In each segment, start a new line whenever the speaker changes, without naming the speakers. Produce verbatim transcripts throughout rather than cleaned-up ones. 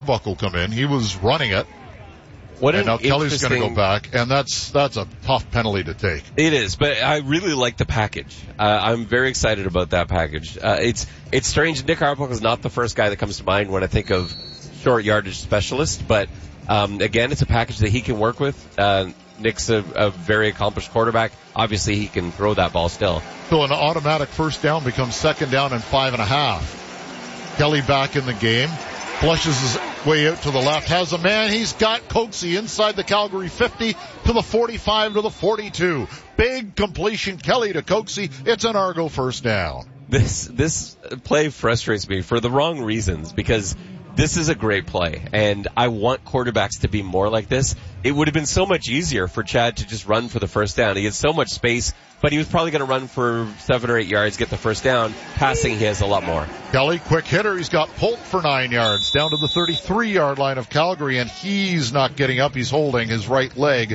Arbuckle come in. He was running it.
What
and now Kelly's
interesting...
going to go back, and that's that's a tough penalty to take.
It is, but I really like the package. Uh, I'm very excited about that package. Uh, it's it's strange. Nick Arbuckle is not the first guy that comes to mind when I think of short yardage specialist, but um, again, it's a package that he can work with. Uh, Nick's a, a very accomplished quarterback. Obviously, he can throw that ball still.
So an automatic first down becomes second down and five and a half. Kelly back in the game. Flushes his way out to the left. Has a man. He's got Coxie inside the Calgary fifty to the forty-five to the forty-two. Big completion. Kelly to Coxie. It's an Argo first down.
This, this play frustrates me for the wrong reasons because this is a great play, and I want quarterbacks to be more like this. It would have been so much easier for Chad to just run for the first down. He had so much space, but he was probably going to run for seven or eight yards, get the first down. Passing, he has a lot more.
Kelly, quick hitter. He's got Polk for nine yards down to the thirty-three-yard line of Calgary, and he's not getting up. He's holding his right leg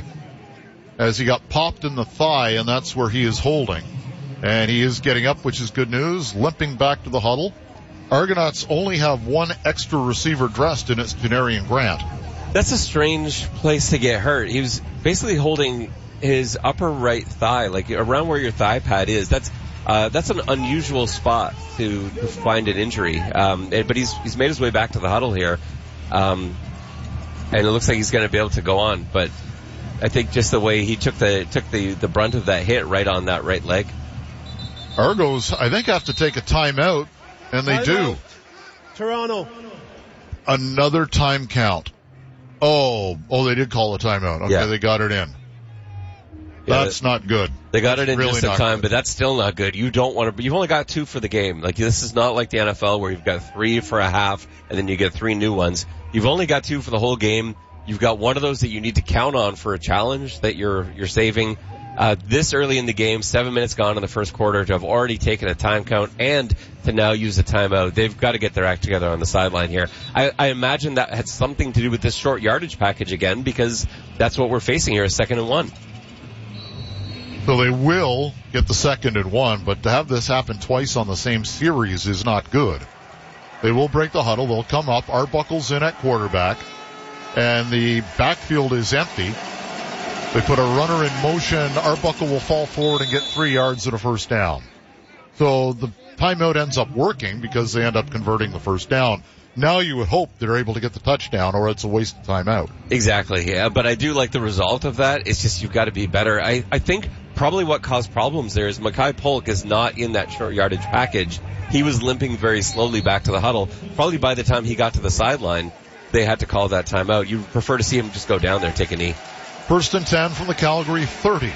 as he got popped in the thigh, and that's where he is holding. And he is getting up, which is good news, limping back to the huddle. Argonauts only have one extra receiver dressed, and it's Janarian Grant.
That's a strange place to get hurt. He was basically holding his upper right thigh, like around where your thigh pad is. That's uh, that's an unusual spot to, to find an injury. Um, but he's he's made his way back to the huddle here, um, and it looks like he's going to be able to go on. But I think just the way he took the took the, the brunt of that hit right on that right leg.
Argos, I think, have to take a timeout. And they do.
Toronto.
Another time count. Oh, oh, they did call a timeout. Okay, yeah. They got it in.
Yeah,
that's not good.
They got
that's
it in
really
just in time,
good.
But that's still not good. You don't want to. You've only got two for the game. Like this is not like the N F L where you've got three for a half and then you get three new ones. You've only got two for the whole game. You've got one of those that you need to count on for a challenge that you're you're saving. Uh, this early in the game, seven minutes gone in the first quarter, to have already taken a time count and to now use a timeout. They've got to get their act together on the sideline here. I, I imagine that had something to do with this short yardage package again, because that's what we're facing here, a second and one.
So they will get the second and one, but to have this happen twice on the same series is not good. They will break the huddle. They'll come up. Arbuckle's in at quarterback, and the backfield is empty. They put a runner in motion. Arbuckle will fall forward and get three yards at a first down. So the timeout ends up working because they end up converting the first down. Now you would hope they're able to get the touchdown, or it's a waste of timeout.
Exactly, yeah. But I do like the result of that. It's just you've got to be better. I, I think probably what caused problems there is Mackay Polk is not in that short yardage package. He was limping very slowly back to the huddle. Probably by the time he got to the sideline, they had to call that timeout. You prefer to see him just go down there, take a knee.
First and ten from the Calgary thirty.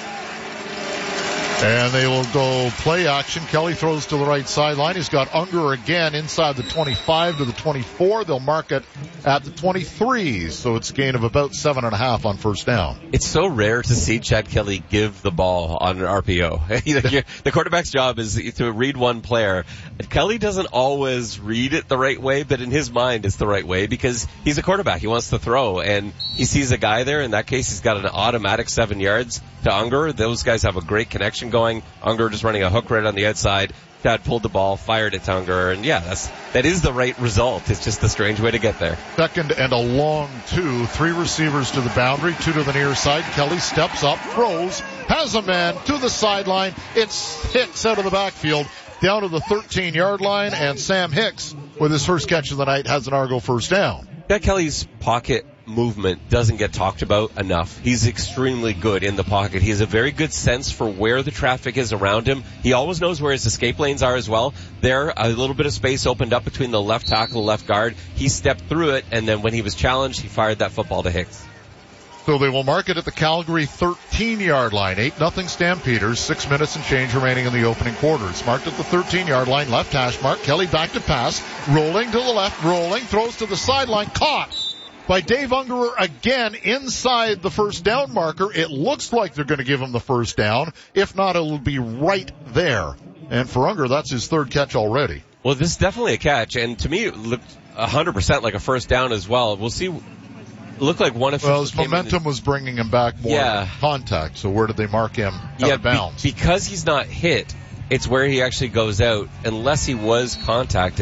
And they will go play action. Kelly throws to the right sideline. He's got Unger again inside the twenty-five to the twenty-four. They'll mark it at the twenty-three. So it's a gain of about seven and a half on first down.
It's so rare to see Chad Kelly give the ball on an R P O. The quarterback's job is to read one player. Kelly doesn't always read it the right way, but in his mind it's the right way because he's a quarterback. He wants to throw, and he sees a guy there. In that case, he's got an automatic seven yards to Unger. Those guys have a great connection going. Unger just running a hook right on the outside. Chad pulled the ball, fired it to Unger, and yeah, that's, that is the right result. It's just a strange way to get there.
Second and a long two. Three receivers to the boundary, two to the near side. Kelly steps up, throws, has a man to the sideline. It's Hicks out of the backfield, down to the thirteen-yard line, and Sam Hicks, with his first catch of the night, has an Argo first down.
Chad Kelly's pocket movement doesn't get talked about enough. He's extremely good in the pocket. He has a very good sense for where the traffic is around him. He always knows where his escape lanes are as well. There, a little bit of space opened up between the left tackle and left guard. He stepped through it, and then when he was challenged, he fired that football to Hicks.
So they will mark it at the Calgary thirteen-yard line. eight nothing Stampeders. Six minutes and change remaining in the opening quarter. It's marked at the thirteen-yard line. Left hash mark. Kelly back to pass. Rolling to the left. Rolling. Throws to the sideline. Caught by Dave Ungerer again inside the first down marker. It looks like they're going to give him the first down. If not, it'll be right there. And for Unger, that's his third catch already.
Well, this is definitely a catch, and to me it looked one hundred percent like a first down as well. We'll see. It looked like one official.
Well, his momentum and, was bringing him back more
yeah.
contact, so where did they mark him out
yeah,
of bounds?
Be, because he's not hit, it's where he actually goes out. Unless he was contacted,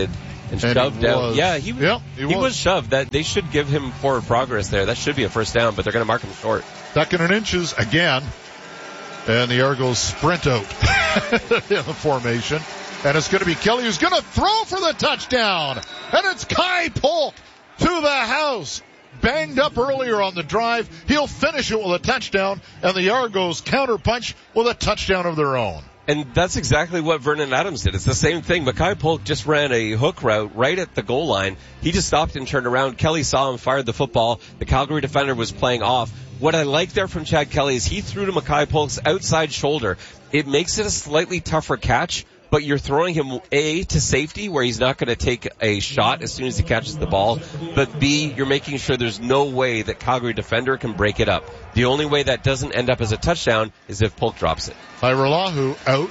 and,
and
shoved out.
Was,
Yeah, he,
yeah, he,
he
was.
was shoved. That they should give him forward progress there. That should be a first down, but they're going to mark him short.
Second and inches again. And the Argos sprint out in the formation. And it's going to be Kelly who's going to throw for the touchdown. And it's Kai Polk to the house. Banged up earlier on the drive. He'll finish it with a touchdown. And the Argos counterpunch with a touchdown of their own.
And that's exactly what Vernon Adams did. It's the same thing. Mackay Polk just ran a hook route right at the goal line. He just stopped and turned around. Kelly saw him, fired the football. The Calgary defender was playing off. What I like there from Chad Kelly is he threw to Mackay Polk's outside shoulder. It makes it a slightly tougher catch, but you're throwing him, A, to safety, where he's not going to take a shot as soon as he catches the ball, but B, you're making sure there's no way that Calgary defender can break it up. The only way that doesn't end up as a touchdown is if Polk drops it.
Hairolahu out,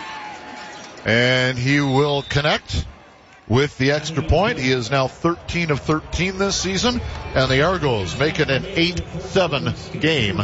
and he will connect with the extra point. He is now thirteen of thirteen this season, and the Argos make it an eight seven game.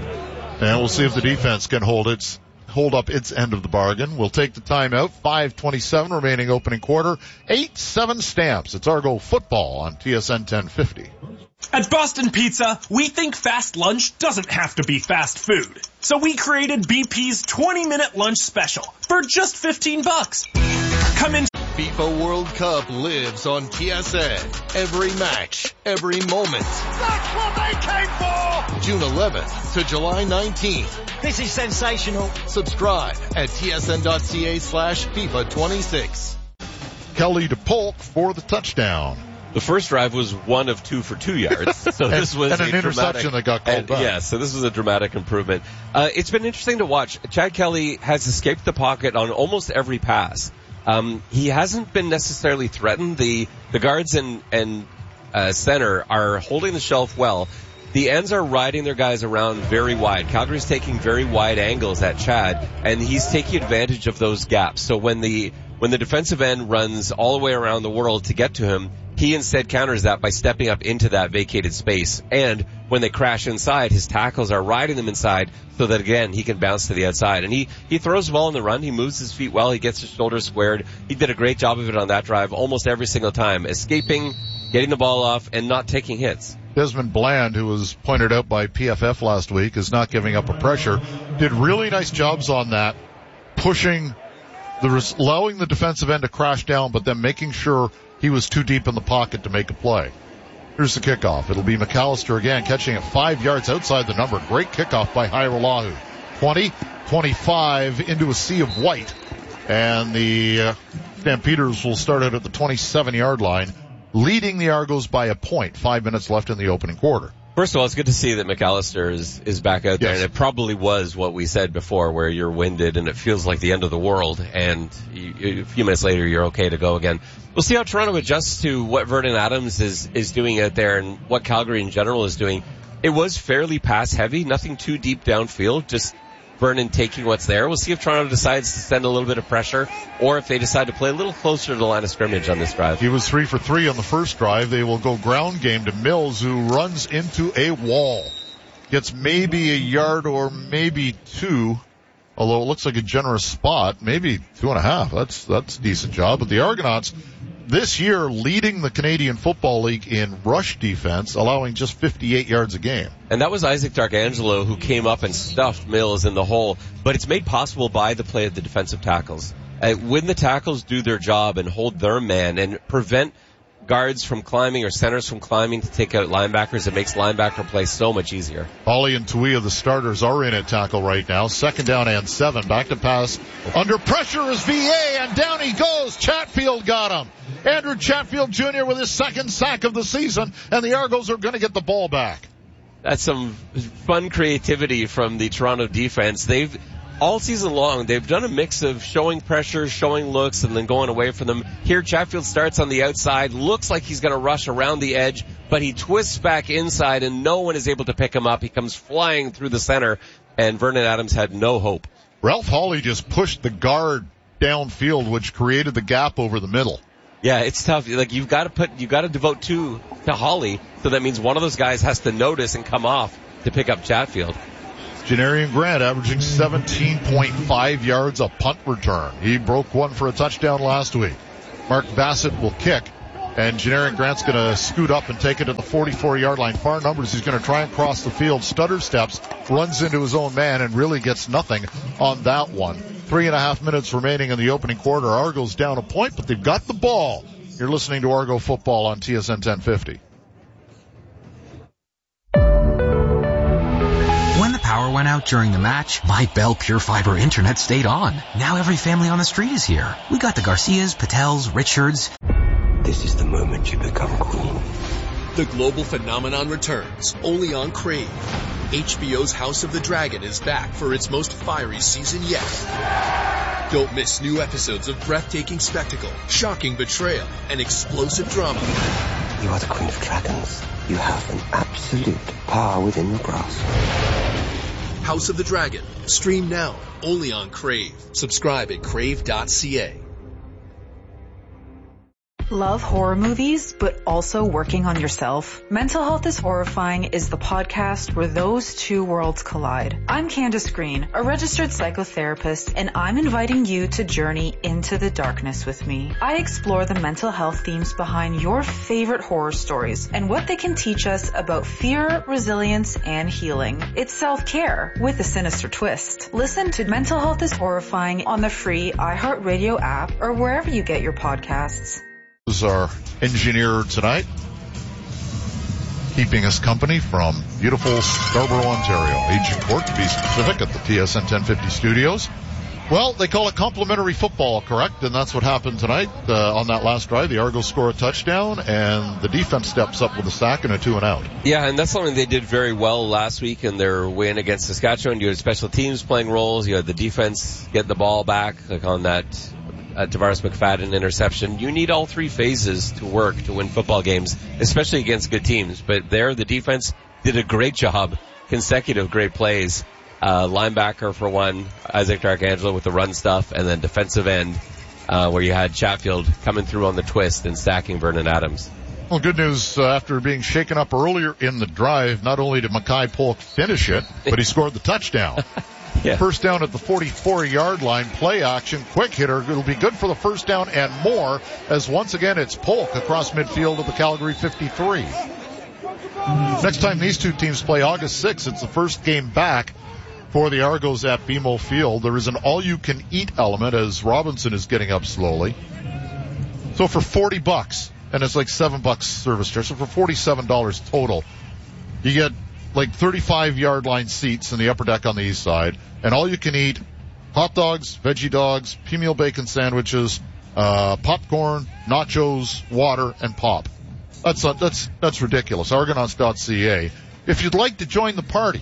And we'll see if the defense can hold its hold up its end of the bargain. We'll take the timeout. five twenty-seven remaining opening quarter. eight seven Stamps. It's Argo football on T S N ten fifty.
At Boston Pizza, we think fast lunch doesn't have to be fast food. So we created B P's twenty minute lunch special for just fifteen bucks. Come in.
FIFA World Cup lives on T S N. Every match, every moment.
That's what they came for!
June eleventh to July nineteenth.
This is sensational.
Subscribe at tsn.ca slash FIFA twenty-six.
Kelly to Polk for the touchdown.
The first drive was one of two for two yards. So this was
and an
a
interception
dramatic,
that got called
and,
back.
Yeah, so this was a dramatic improvement. Uh, it's been interesting to watch. Chad Kelly has escaped the pocket on almost every pass. Um, he hasn't been necessarily threatened. The the guards and and uh, center are holding the shelf well. The ends are riding their guys around very wide. Calgary's taking very wide angles at Chad, and he's taking advantage of those gaps. So when the when the defensive end runs all the way around the world to get to him, he instead counters that by stepping up into that vacated space. And when they crash inside, his tackles are riding them inside so that, again, he can bounce to the outside. And he, he throws the ball on the run. He moves his feet well. He gets his shoulders squared. He did a great job of it on that drive almost every single time, escaping, getting the ball off, and not taking hits.
Desmond Bland, who was pointed out by P F F last week, is not giving up a pressure. Did really nice jobs on that, pushing, the allowing the defensive end to crash down, but then making sure he was too deep in the pocket to make a play. Here's the kickoff. It'll be McAllister again, catching it five yards outside the number. Great kickoff by Hairolahu. twenty, twenty-five into a sea of white. And the uh, Stampeders will start out at the twenty-seven yard line, leading the Argos by a point. Five minutes left in the opening quarter.
First of all, it's good to see that McAllister is, is back out there,
yes.
And it probably was what we said before, where you're winded and it feels like the end of the world, and you, a few minutes later you're okay to go again. We'll see how Toronto adjusts to what Vernon Adams is, is doing out there and what Calgary in general is doing. It was fairly pass heavy, nothing too deep downfield, just Vernon taking what's there. We'll see if Toronto decides to send a little bit of pressure or if they decide to play a little closer to the line of scrimmage on this drive.
He was three for three on the first drive. They will go ground game to Mills, who runs into a wall. Gets maybe a yard or maybe two, although it looks like a generous spot. Maybe two and a half. That's, that's a decent job. But the Argonauts this year leading the Canadian Football League in rush defense, allowing just fifty-eight yards a game.
And that was Isaac Darkangelo who came up and stuffed Mills in the hole, but it's made possible by the play of the defensive tackles. Uh, when the tackles do their job and hold their man and prevent guards from climbing or centers from climbing to take out linebackers, it makes linebacker play so much easier.
Ollie and Tuia, the starters, are in at tackle right now. Second down and seven. Back to pass. Under pressure is V A, and down he goes. Chatfield got him. Andrew Chatfield Junior with his second sack of the season, and the Argos are going to get the ball back.
That's some fun creativity from the Toronto defense. They've all season long, they've done a mix of showing pressure, showing looks, and then going away from them. Here, Chatfield starts on the outside, looks like he's going to rush around the edge, but he twists back inside, and no one is able to pick him up. He comes flying through the center, and Vernon Adams had no hope.
Ralph Hawley just pushed the guard downfield, which created the gap over the middle.
Yeah, it's tough. Like, you've got to put, you've got to devote two to Hawley, so that means one of those guys has to notice and come off to pick up Chatfield.
Janarian Grant averaging seventeen point five yards a punt return. He broke one for a touchdown last week. Mark Bassett will kick. And Janarin Grant's going to scoot up and take it to the forty-four yard line. Far numbers. He's going to try and cross the field. Stutter steps, runs into his own man, and really gets nothing on that one. Three and a half minutes remaining in the opening quarter. Argo's down a point, but they've got the ball. You're listening to Argo Football on T S N ten fifty.
When the power went out during the match, my Bell Pure Fiber internet stayed on. Now every family on the street is here. We got the Garcias, Patels, Richards.
This is the moment you become queen.
The global phenomenon returns, only on Crave. H B O's House of the Dragon is back for its most fiery season yet. Don't miss new episodes of breathtaking spectacle, shocking betrayal, and explosive drama.
You are the Queen of Dragons. You have an absolute power within your grasp.
House of the Dragon. Stream now, only on Crave. Subscribe at crave dot c a.
Love horror movies, but also working on yourself? Mental Health is Horrifying is the podcast where those two worlds collide. I'm Candace Green, a registered psychotherapist, and I'm inviting you to journey into the darkness with me. I explore the mental health themes behind your favorite horror stories and what they can teach us about fear, resilience, and healing. It's self-care with a sinister twist. Listen to Mental Health is Horrifying on the free iHeartRadio app or wherever you get your podcasts.
Is our engineer tonight, keeping us company from beautiful Scarborough, Ontario. Agent Court, to be specific, at the T S N ten fifty studios. Well, they call it complimentary football, correct? And that's what happened tonight uh, on that last drive. The Argos score a touchdown, and the defense steps up with a sack and a two and out.
Yeah, and that's something they did very well last week in their win against Saskatchewan. You had special teams playing roles. You had the defense getting the ball back, like on that Uh, Tavares McFadden interception. You need all three phases to work to win football games, especially against good teams. But there, the defense did a great job. Consecutive great plays. Uh, linebacker for one, Isaac Darkangelo with the run stuff, and then defensive end, uh, where you had Chatfield coming through on the twist and stacking Vernon Adams.
Well, good news, uh, after being shaken up earlier in the drive, not only did Mackay Polk finish it, but he scored the touchdown. Yeah. First down at the forty-four yard line, play action, quick hitter. It'll be good for the first down and more, as once again it's Polk across midfield of the Calgary fifty-three. Next time these two teams play, August sixth, it's the first game back for the Argos at B M O Field. There is an all-you-can-eat element as Robinson is getting up slowly. So for forty bucks, and it's like seven bucks service charge, so for forty-seven dollars total, you get like thirty-five yard line seats in the upper deck on the east side, and all you can eat hot dogs, veggie dogs, pea meal bacon sandwiches, uh, popcorn, nachos, water, and pop. That's, uh, that's, that's ridiculous. Argonauts dot c a. If you'd like to join the party,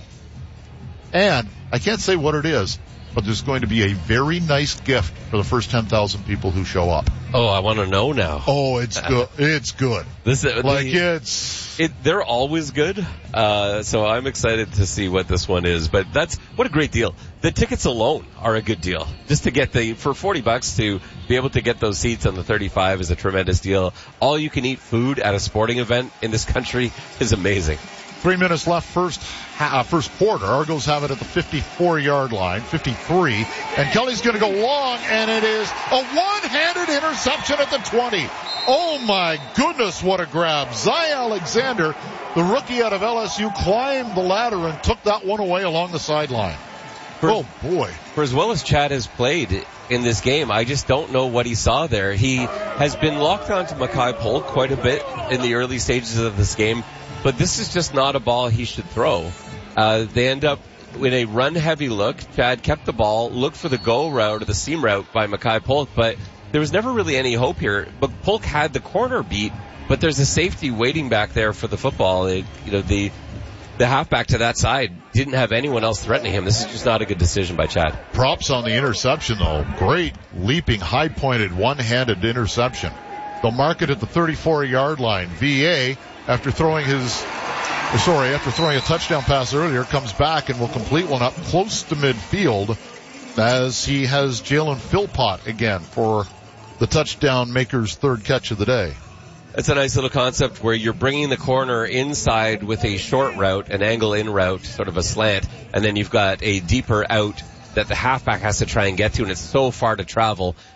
and I can't say what it is, but there's going to be a very nice gift for the first ten thousand people who show up.
Oh, I want to know now.
Oh, it's good. It's good.
This,
like
the,
it's,
it, they're always good. Uh, so I'm excited to see what this one is, but that's, what a great deal. The tickets alone are a good deal. Just to get the, for forty bucks to be able to get those seats on the thirty-five is a tremendous deal. All you can eat food at a sporting event in this country is amazing.
Three minutes left first uh, first quarter. Argos have it at the fifty-four yard line, fifty-three. And Kelly's going to go long, and it is a one-handed interception at the twenty. Oh, my goodness, what a grab. Zy Alexander, the rookie out of L S U, climbed the ladder and took that one away along the sideline. For, oh, boy.
For as well as Chad has played in this game, I just don't know what he saw there. He has been locked onto Mackay Polk quite a bit in the early stages of this game. But this is just not a ball he should throw. Uh, they end up with a run-heavy look. Chad kept the ball, looked for the go route or the seam route by Mackay Polk, but there was never really any hope here. But Polk had the corner beat, but there's a safety waiting back there for the football. It, you know, the the halfback to that side didn't have anyone else threatening him. This is just not a good decision by Chad.
Props on the interception, though. Great leaping, high-pointed, one-handed interception. They'll mark it at the thirty-four yard line. V A, after throwing his, sorry, after throwing a touchdown pass earlier, comes back and will complete one up close to midfield as he has Jalen Philpott again for the touchdown maker's third catch of the day.
It's a nice little concept where you're bringing the corner inside with a short route, an angle in route, sort of a slant, and then you've got a deeper out that the halfback has to try and get to, and it's so far to travel.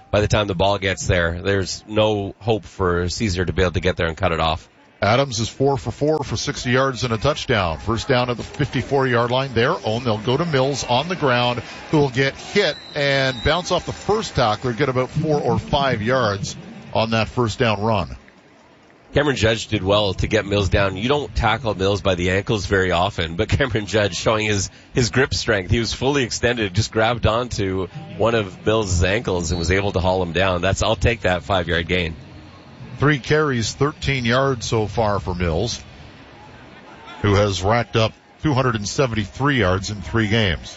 by the time the ball gets there, there's no hope for Caesar to be able to get there and cut it off.
Adams is four for four for sixty yards and a touchdown. First down at the fifty-four-yard line. Their own. They'll go to Mills on the ground, who will get hit and bounce off the first tackler, get about four or five yards on that first down run.
Cameron Judge did well to get Mills down. You don't tackle Mills by the ankles very often, but Cameron Judge showing his, his grip strength. He was fully extended, just grabbed onto one of Mills' ankles and was able to haul him down. That's, I'll take that five-yard gain.
Three carries, thirteen yards so far for Mills, who has racked up two hundred seventy-three yards in three games.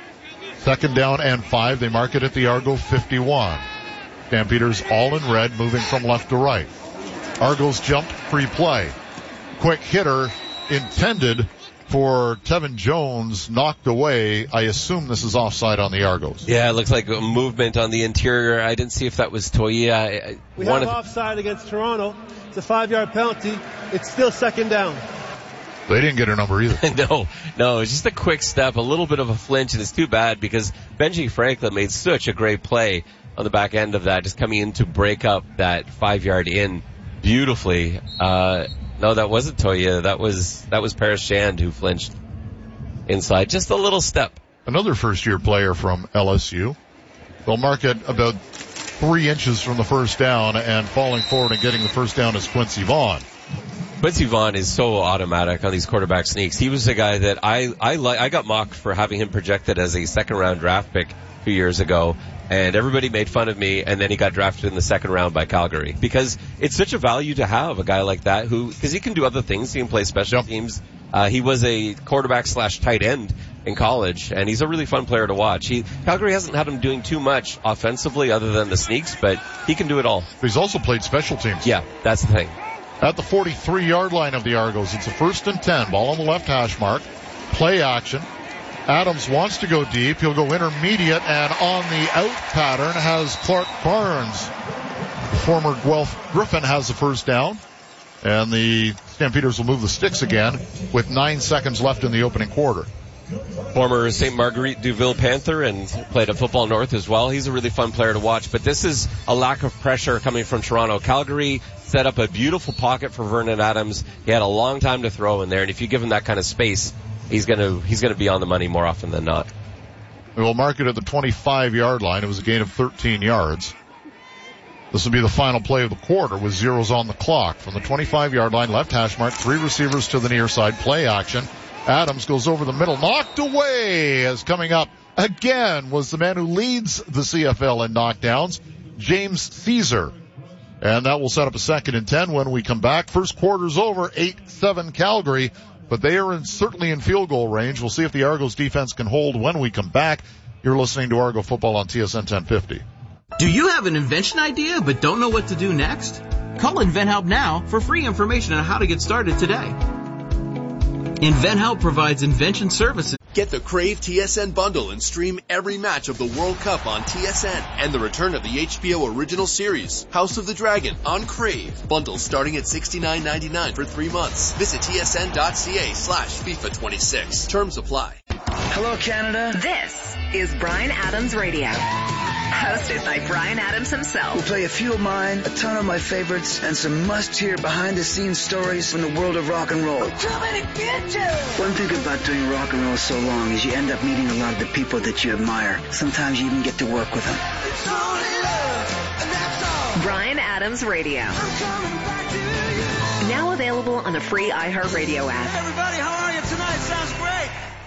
Second down and five. They mark it at the Argo fifty-one. Stampeders all in red, moving from left to right. Argos jumped, free play. Quick hitter intended for Tevin Jones, knocked away. I assume this is offside on the Argos.
Yeah, it looks like a movement on the interior. I didn't see if that was Toya.
We have offside against Toronto. It's a five-yard penalty. It's still second down.
They didn't get a number either.
no, no, it's just a quick step, a little bit of a flinch, and it's too bad because Benji Franklin made such a great play on the back end of that, just coming in to break up that five-yard in beautifully. Uh, no, that wasn't Toya. That was, that was Paris Shand who flinched inside. Just a little step.
Another first-year player from L S U. They'll mark it about three inches from the first down, and falling forward and getting the first down is Quincy Vaughn.
Quincy Vaughn is so automatic on these quarterback sneaks. He was a guy that I, I like, I got mocked for having him projected as a second round draft pick a few years ago, and everybody made fun of me, and then he got drafted in the second round by Calgary. Because it's such a value to have a guy like that who, because he can do other things. He can play special yep. teams. Uh, he was a quarterback slash tight end in college, and he's a really fun player to watch. He, Calgary hasn't had him doing too much offensively other than the sneaks, but he can do it all.
He's also played special teams.
Yeah, that's the thing.
At the forty-three-yard line of the Argos, it's a first and ten. Ball on the left hash mark. Play action. Adams wants to go deep. He'll go intermediate, and on the out pattern has Clark Barnes. The former Guelph Griffin has the first down, and the Stampeders will move the sticks again with nine seconds left in the opening quarter.
Former Saint Marguerite Duville Panther and played at Football North as well. He's a really fun player to watch, but this is a lack of pressure coming from Toronto. Calgary set up a beautiful pocket for Vernon Adams. He had a long time to throw in there, and if you give him that kind of space, he's gonna, he's gonna be on the money more often than not.
We will mark it at the twenty-five-yard line. It was a gain of thirteen yards. This will be the final play of the quarter with zeros on the clock. From the twenty-five-yard line, left hash mark, three receivers to the near side, play action. Adams goes over the middle, knocked away, as coming up again was the man who leads the C F L in knockdowns, James Caesar. And that will set up a second and ten when we come back. First quarter's over, eight seven Calgary, but they are in, certainly in field goal range. We'll see if the Argos defense can hold when we come back. You're listening to Argo Football on T S N ten fifty.
Do you have an invention idea but don't know what to do next? Call InventHelp now for free information on how to get started today. InventHelp provides invention services.
Get the Crave T S N bundle and stream every match of the World Cup on T S N and the return of the H B O original series, House of the Dragon, on Crave. Bundles starting at sixty-nine ninety-nine for three months. Visit tsn.ca slash FIFA twenty-six. Terms apply.
Hello, Canada.
This is Bryan Adams Radio. Hosted by Bryan Adams himself.
We'll play a few of mine, a ton of my favorites, and some must-hear behind-the-scenes stories from the world of rock and roll.
Too many bitches!
One thing about doing rock and roll so long is you end up meeting a lot of the people that you admire. Sometimes you even get to work with them.
It's only love, and that's all. Bryan Adams Radio. I'm coming back to you. Now available on the free iHeartRadio app.
Hey everybody, how are you tonight? Sounds great.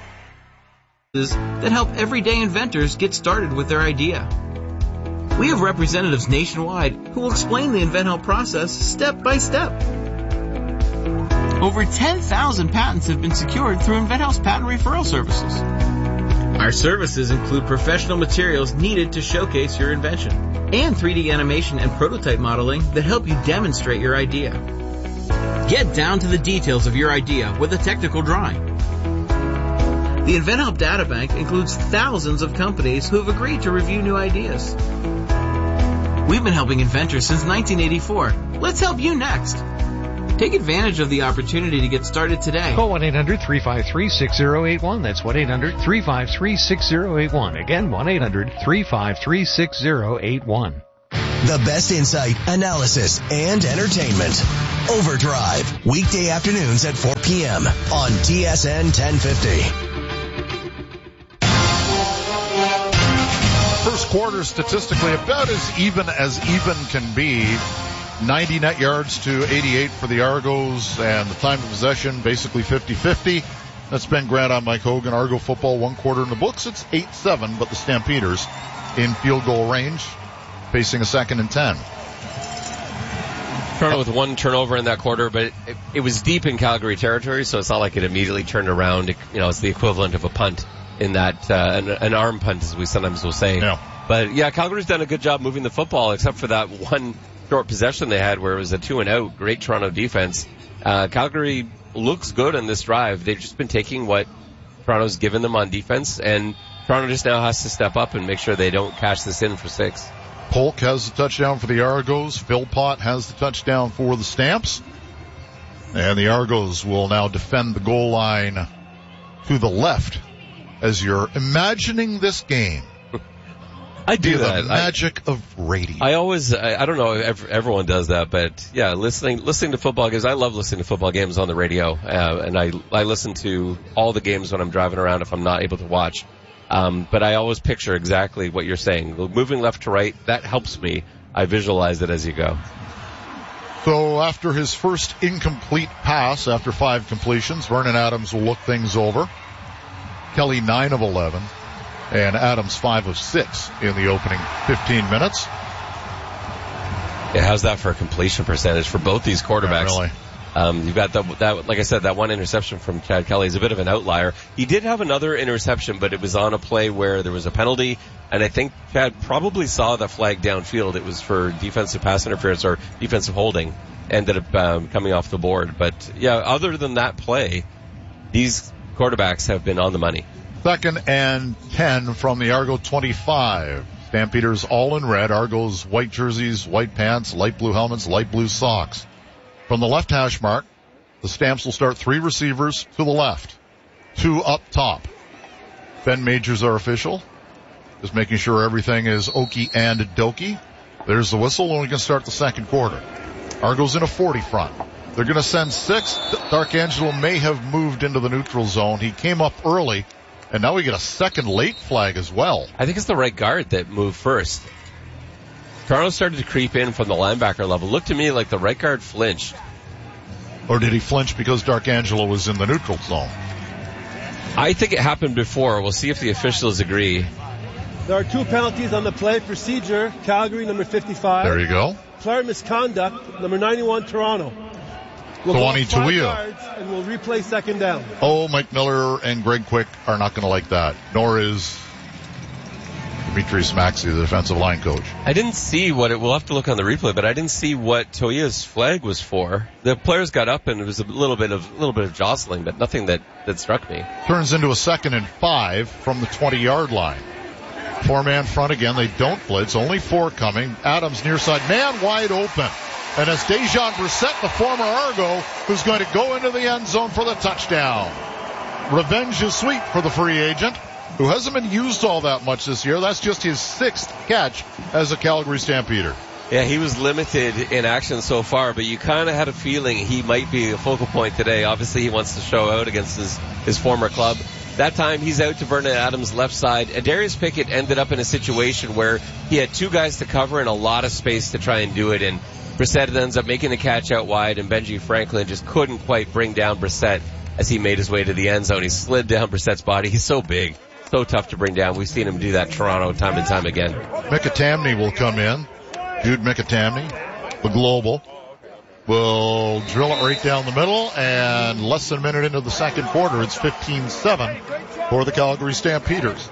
That help everyday inventors get started with their idea. We have representatives nationwide who will explain the InventHelp process step by step. Over ten thousand patents have been secured through InventHelp's patent referral services. Our services include professional materials needed to showcase your invention and three D animation and prototype modeling that help you demonstrate your idea. Get down to the details of your idea with a technical drawing. The InventHelp Databank includes thousands of companies who have agreed to review new ideas. We've been helping inventors since nineteen eighty-four. Let's help you next. Take advantage of the opportunity to get started today.
Call one eight hundred three five three six zero eight one. That's one eight hundred three five three six zero eight one. Again, one eight hundred three five three six zero eight one.
The best insight, analysis, and entertainment. Overdrive, weekday afternoons at four p.m. on T S N ten fifty.
First quarter statistically about as even as even can be. ninety net yards to eighty-eight for the Argos, and the time of possession basically fifty-fifty. That's Ben Grant on Mike Hogan. Argo football, one quarter in the books. It's eight seven, but the Stampeders in field goal range, facing a second and ten.
Toronto with one turnover in that quarter, but it, it, it was deep in Calgary territory, so it's not like it immediately turned around. It, you know, it's the equivalent of a punt in that, uh, an, an arm punt, as we sometimes will say.
Yeah.
But yeah, Calgary's done a good job moving the football, except for that one short possession they had where it was a two and out. Great Toronto defense. Uh, Calgary looks good in this drive. They've just been taking what Toronto's given them on defense, and Toronto just now has to step up and make sure they don't cash this in for six.
Polk has the touchdown for the Argos. Philpott has the touchdown for the Stamps. And the Argos will now defend the goal line to the left as you're imagining this game.
I do that.
The magic I, of radio.
I always, I, I don't know if everyone does that, but yeah, listening, listening to football games. I love listening to football games on the radio, uh, and I, I listen to all the games when I'm driving around if I'm not able to watch. Um, but I always picture exactly what you're saying. Moving left to right, that helps me. I visualize it as you go.
So after his first incomplete pass, after five completions, Vernon Adams will look things over. Kelly nine of eleven. And Adams five of six in the opening fifteen minutes.
Yeah, how's that for a completion percentage for both these quarterbacks?
Yeah, really.
Um, you've got the, that, like I said, that one interception from Chad Kelly is a bit of an outlier. He did have another interception, but it was on a play where there was a penalty, and I think Chad probably saw the flag downfield. It was for defensive pass interference or defensive holding, ended up um, coming off the board. But yeah, other than that play, these quarterbacks have been on the money.
Second and ten from the Argo twenty-five. Stampeders all in red. Argos white jerseys, white pants, light blue helmets, light blue socks. From the left hash mark, the Stamps will start three receivers to the left, two up top. Ben Majors are official, just making sure everything is okie and dokie. There's the whistle, and we can start the second quarter. Argos in a forty front. They're going to send six. Darkangelo may have moved into the neutral zone. He came up early, and now we get a second late flag as well.
I think it's the right guard that moved first. Toronto started to creep in from the linebacker level. Looked to me like the right guard flinched.
Or did he flinch because Darkangelo was in the neutral zone?
I think it happened before. We'll see if the officials agree.
There are two penalties on the play. Procedure, Calgary, number fifty-five.
There you go.
Player misconduct, number ninety-one, Toronto. We'll
Tawani Tuia.
And we'll replay second down.
Oh, Mike Miller and Greg Quick are not going to like that. Nor is Demetrius Maxey, the defensive line coach.
I didn't see what it, we'll have to look on the replay, but I didn't see what Toia's flag was for. The players got up and it was a little bit of, a little bit of jostling, but nothing that, that struck me.
Turns into a second and five from the twenty yard line. Four man front again. They don't blitz. Only four coming. Adams near side. Man wide open. And it's Dejan Brissett, the former Argo, who's going to go into the end zone for the touchdown. Revenge is sweet for the free agent, who hasn't been used all that much this year. That's just his sixth catch as a Calgary Stampeder.
Yeah, he was limited in action so far, but you kind of had a feeling he might be a focal point today. Obviously, he wants to show out against his, his former club. That time, he's out to Vernon Adams' left side. Darius Pickett ended up in a situation where he had two guys to cover and a lot of space to try and do it in. Brissett ends up making the catch out wide, and Benji Franklin just couldn't quite bring down Brissett as he made his way to the end zone. He slid down Brissett's body. He's so big, so tough to bring down. We've seen him do that in Toronto time and time again.
Mickey will come in. Jude Mickey, the global, will drill it right down the middle, and less than a minute into the second quarter, it's fifteen seven for the Calgary Stampeders.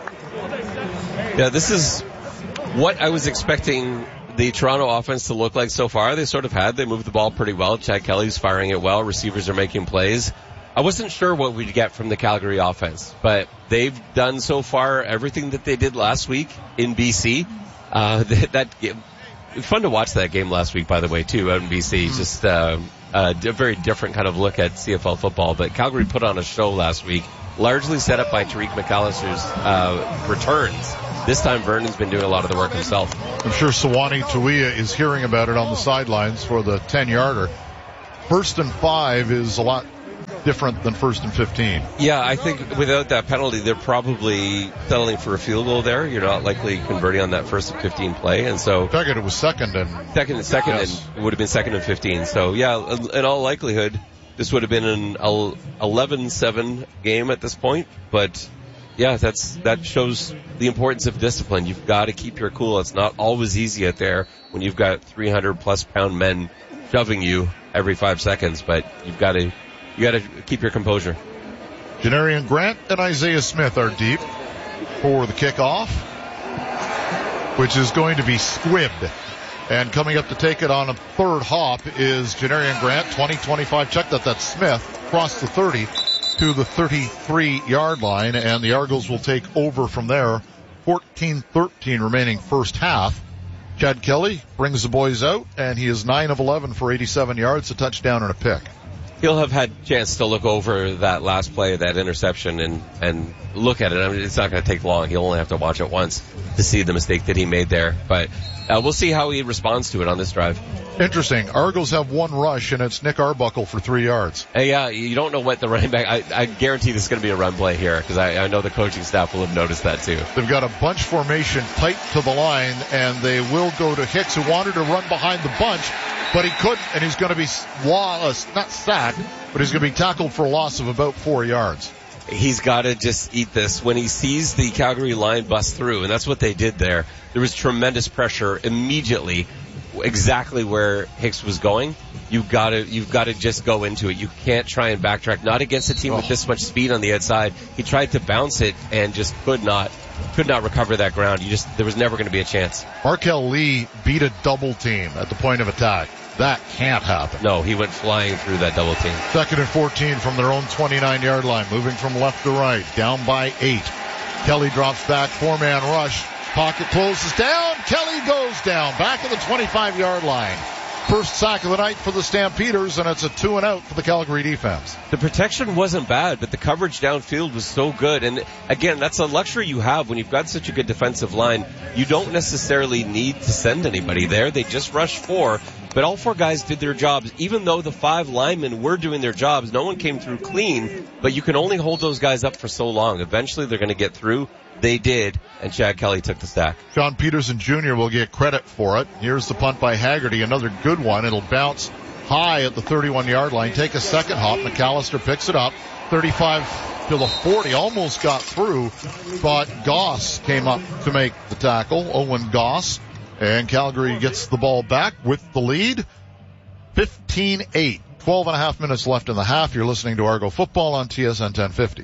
Yeah, this is what I was expecting the Toronto offense to look like so far. They sort of had. They moved the ball pretty well. Chad Kelly's firing it well. Receivers are making plays. I wasn't sure what we'd get from the Calgary offense, but they've done so far everything that they did last week in B C. Uh, that, that it was fun to watch that game last week, by the way, too, out in B C. Just uh, a very different kind of look at C F L football. But Calgary put on a show last week, largely set up by Tariq McAllister's uh, returns. This time Vernon's been doing a lot of the work himself.
I'm sure Sewanee Tuia is hearing about it on the sidelines for the ten-yarder. First and five is a lot different than first and fifteen.
Yeah, I think without that penalty, they're probably settling for a field goal there. You're not likely converting on that first and fifteen play. And so...
Second, it was second and...
Second and second,
yes.
and it would have been second and fifteen. So, yeah, in all likelihood, this would have been an eleven seven game at this point. But, yeah, that's that shows the importance of discipline. You've got to keep your cool. It's not always easy out there when you've got three hundred plus pound men shoving you every five seconds. But you've got to... You got to keep your composure.
Janarian Grant and Isaiah Smith are deep for the kickoff, which is going to be squibbed. And coming up to take it on a third hop is Janarian Grant, twenty twenty-five. Check that, that's Smith, across the thirty to the thirty-three-yard line, and the Argos will take over from there. fourteen thirteen remaining first half. Chad Kelly brings the boys out, and he is nine of eleven for eighty-seven yards, a touchdown and a pick.
He'll have had a chance to look over that last play, that interception, and, and look at it. I mean, it's not going to take long. He'll only have to watch it once to see the mistake that he made there. But uh, we'll see how he responds to it on this drive.
Interesting. Argos have one rush, and it's Nick Arbuckle for three yards.
Hey, yeah, you don't know what the running back... I, I guarantee this is going to be a run play here, because I, I know the coaching staff will have noticed that too.
They've got a bunch formation tight to the line, and they will go to Hicks, who wanted to run behind the bunch, but he couldn't, and he's going to be uh, not sacked, but he's going to be tackled for a loss of about four yards.
He's got to just eat this. When he sees the Calgary line bust through, and that's what they did there, there was tremendous pressure immediately, exactly where Hicks was going. You've got to, you've got to just go into it. You can't try and backtrack, not against a team oh. with this much speed on the outside. He tried to bounce it and just could not, could not recover that ground. You just, there was never going to be a chance.
Markel Lee beat a double team at the point of attack. That can't happen.
No, he went flying through that double team.
Second and fourteen from their own twenty-nine-yard line, moving from left to right, down by eight. Kelly drops back, four-man rush. Pocket closes down. Kelly goes down, back at the twenty-five-yard line. First sack of the night for the Stampeders, and it's a two and out for the Calgary defense.
The protection wasn't bad, but the coverage downfield was so good. And again, that's a luxury you have when you've got such a good defensive line. You don't necessarily need to send anybody there. They just rush four. But all four guys did their jobs. Even though the five linemen were doing their jobs, no one came through clean. But you can only hold those guys up for so long. Eventually they're going to get through. They did, and Chad Kelly took the sack.
John Peterson Junior will get credit for it. Here's the punt by Haggerty, another good one. It'll bounce high at the thirty-one-yard line. Take a second hop. McAllister picks it up. thirty-five to the forty. Almost got through, but Goss came up to make the tackle. Owen Goss. And Calgary gets the ball back with the lead. fifteen eight. twelve and a half minutes left in the half. You're listening to Argo Football on T S N ten fifty.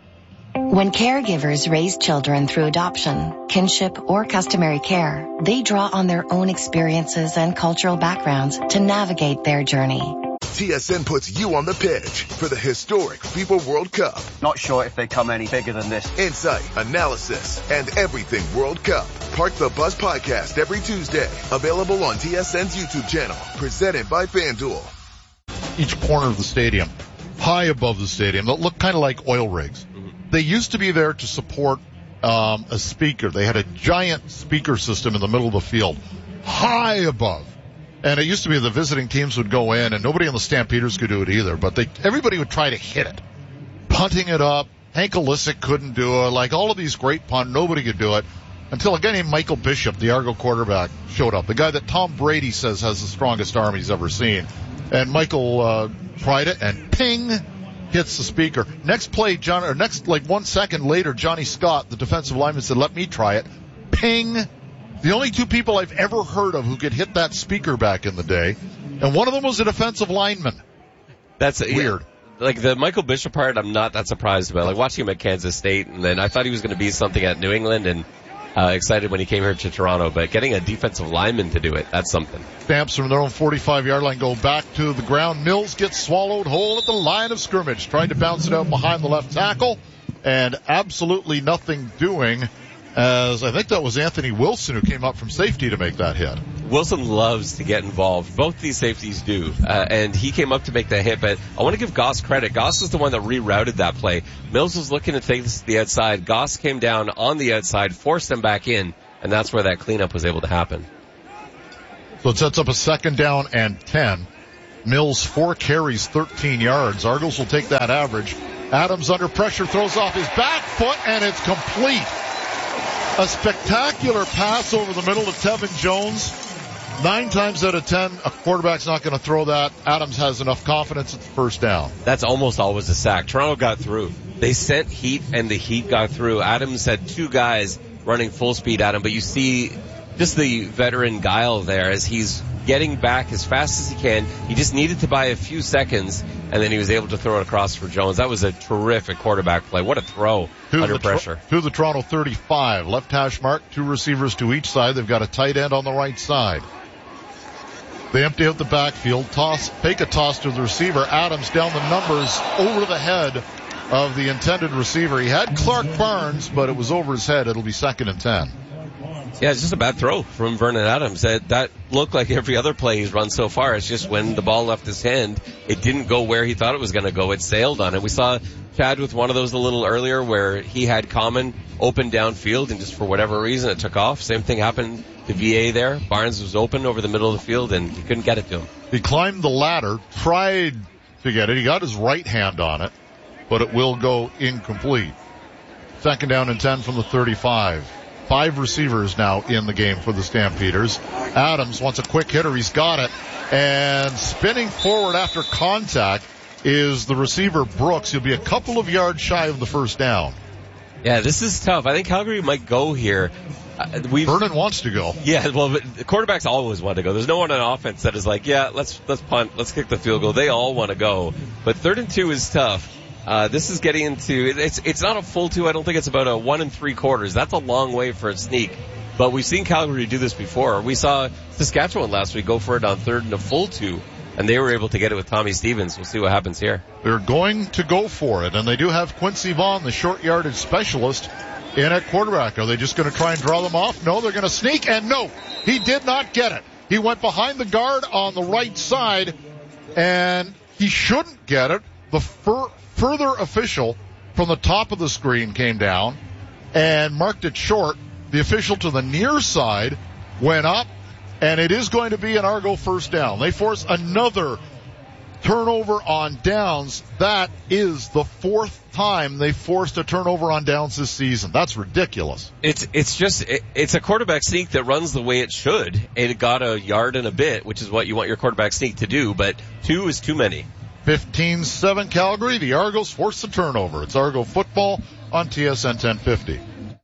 When caregivers raise children through adoption, kinship, or customary care, they draw on their own experiences and cultural backgrounds to navigate their journey.
T S N puts you on the pitch for the historic FIFA World Cup.
Not sure if they come any bigger than this.
Insight, analysis, and everything World Cup. Park the Bus podcast every Tuesday. Available on T S N's YouTube channel. Presented by FanDuel.
Each corner of the stadium, high above the stadium, that look kind of like oil rigs. They used to be there to support um, a speaker. They had a giant speaker system in the middle of the field, high above. And it used to be the visiting teams would go in, and nobody on the Stampeders could do it either, but they everybody would try to hit it. Punting it up. Hank Olisic couldn't do it. Like all of these great punt, nobody could do it until a guy named Michael Bishop, the Argo quarterback, showed up. The guy that Tom Brady says has the strongest arm he's ever seen. And Michael uh, tried it, and ping, hits the speaker. Next play, John, or next, like one second later, Johnny Scott, the defensive lineman, said, let me try it. Ping. The only two people I've ever heard of who could hit that speaker back in the day, and one of them was a defensive lineman.
That's
weird.
Yeah, like the Michael Bishop part, I'm not that surprised about. Like watching him at Kansas State, and then I thought he was going to be something at New England, and uh, excited when he came here to Toronto. But getting a defensive lineman to do it, that's something.
Stamps from their own forty-five-yard line go back to the ground. Mills gets swallowed whole at the line of scrimmage. Tried to bounce it out behind the left tackle, and absolutely nothing doing, as I think that was Anthony Wilson who came up from safety to make that hit.
Wilson loves to get involved. Both these safeties do. Uh, and he came up to make the hit, but I want to give Goss credit. Goss was the one that rerouted that play. Mills was looking to take this to the outside. Goss came down on the outside, forced them back in, and that's where that cleanup was able to happen.
So it sets up a second down and ten. Mills, four carries, thirteen yards. Argos will take that average. Adams under pressure, throws off his back foot, and it's complete. A spectacular pass over the middle to Tevin Jones. Nine times out of ten, a quarterback's not going to throw that. Adams has enough confidence at the first down.
That's almost always a sack. Toronto got through. They sent heat, and the heat got through. Adams had two guys running full speed at him, but you see just the veteran guile there as he's getting back as fast as he can. He just needed to buy a few seconds, and then he was able to throw it across for Jones. That was a terrific quarterback play. What a throw
to
under
the
pressure.
Tr- to the Toronto thirty-five. Left hash mark, two receivers to each side. They've got a tight end on the right side. They empty out the backfield. Toss, fake a toss to the receiver. Adams down the numbers over the head of the intended receiver. He had Clark Barnes, but it was over his head. It'll be second and ten.
Yeah, it's just a bad throw from Vernon Adams. That, that looked like every other play he's run so far. It's just when the ball left his hand, it didn't go where he thought it was going to go. It sailed on it. We saw Chad with one of those a little earlier where he had Common open downfield, and just for whatever reason it took off. Same thing happened to V A there. Barnes was open over the middle of the field, and he couldn't get it to him.
He climbed the ladder, tried to get it. He got his right hand on it, but it will go incomplete. Second down and ten from the thirty-five. Five receivers now in the game for the Stampeders. Adams wants a quick hitter. He's got it. And spinning forward after contact is the receiver Brooks. He'll be a couple of yards shy of the first down.
Yeah, this is tough. I think Calgary might go here. Uh,
Vernon wants to go.
Yeah, well, the quarterbacks always want to go. There's no one on offense that is like, yeah, let's let's punt, let's kick the field goal. They all want to go. But third and two is tough. Uh, this is getting into, it's, it's not a full two. I don't think it's about a one and three quarters. That's a long way for a sneak. But we've seen Calgary do this before. We saw Saskatchewan last week go for it on third and a full two, and they were able to get it with Tommy Stevens. We'll see what happens here.
They're going to go for it, and they do have Quincy Vaughn, the short yardage specialist, in at quarterback. Are they just going to try and draw them off? No, they're going to sneak, and no, he did not get it. He went behind the guard on the right side, and he shouldn't get it. The fir- further official from the top of the screen came down and marked it short. The official to the near side went up, and it is going to be an Argo first down. They force another turnover on downs. That is the fourth time they forced a turnover on downs this season. That's ridiculous.
It's it's just it, it's a quarterback sneak that runs the way it should. It got a yard and a bit, which is what you want your quarterback sneak to do, but two is too many.
fifteen seven Calgary. The Argos force the turnover. It's Argo football on T S N ten fifty.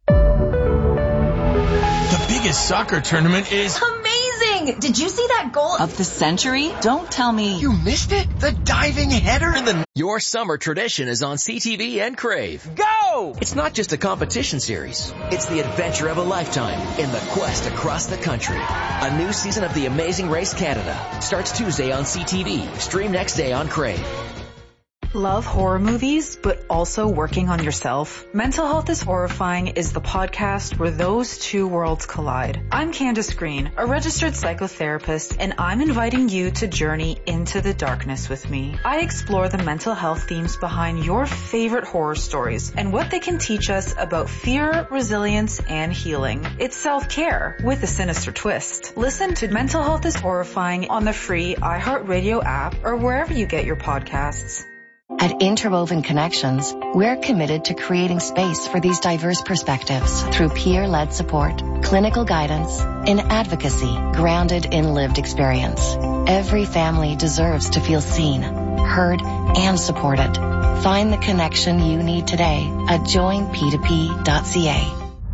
The biggest soccer tournament is
amazing. Did you see that goal of the century? Don't tell me
you missed it. The diving header in the...
Your summer tradition is on C T V and Crave.
Go!
It's not just a competition series. It's the adventure of a lifetime in the quest across the country. A new season of The Amazing Race Canada starts Tuesday on C T V. Stream next day on Crave.
Love horror movies, but also working on yourself? Mental Health is Horrifying is the podcast where those two worlds collide. I'm Candace Green, a registered psychotherapist, and I'm inviting you to journey into the darkness with me. I explore the mental health themes behind your favorite horror stories and what they can teach us about fear, resilience, and healing. It's self-care with a sinister twist. Listen to Mental Health is Horrifying on the free iHeartRadio app or wherever you get your podcasts.
At Interwoven Connections, we're committed to creating space for these diverse perspectives through peer-led support, clinical guidance, and advocacy grounded in lived experience. Every family deserves to feel seen, heard, and supported. Find the connection you need today at join p two p dot c a.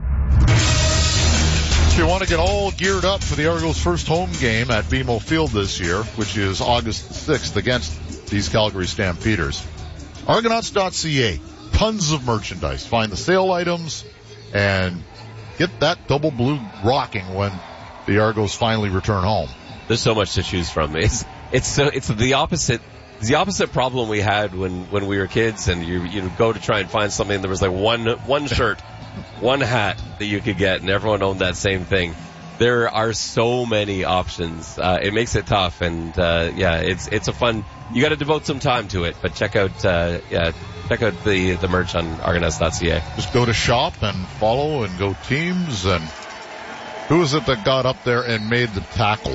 If you want to get all geared up for the Argos' first home game at B M O Field this year, which is August sixth against these Calgary Stampeders, Argonauts dot c a. Tons of merchandise. Find the sale items and get that double blue rocking when the Argos finally return home.
There's so much to choose from. It's it's so, it's the opposite. It's the opposite problem we had when when we were kids, and you you go to try and find something. There was like one one shirt, one hat that you could get, and everyone owned that same thing. There are so many options. Uh, it makes it tough, and uh, yeah, it's it's a fun. You got to devote some time to it, but check out uh, yeah, check out the the merch on argonauts dot c a.
Just go to shop and follow and go teams. And who was it that got up there and made the tackle?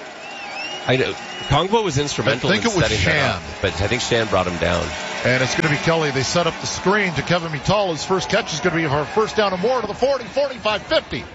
I know Kongbo was instrumental
I think
in
it was
setting
Shan.
that up, but I think Shan brought him down.
And it's going to be Kelly. They set up the screen to Kevin Mittal. His first catch is going to be for a first down and more to the forty, forty-five, fifty.